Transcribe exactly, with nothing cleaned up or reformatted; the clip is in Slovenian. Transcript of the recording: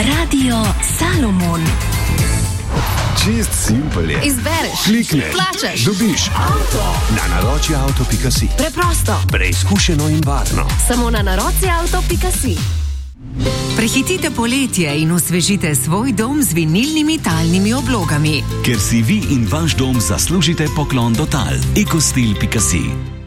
Radio Salomon. Čist simpel je. Izbereš, klikneš, plačaš, dobiš avto na naročje avto pika si. Preprosto, Preizkušeno in varno. samo na naročje avto pika si. Prehitite poletje in osvežite svoj dom z vinilnimi talnimi oblogami. Ker si vi in vaš dom zaslužite poklon do tal. ekostil pika si.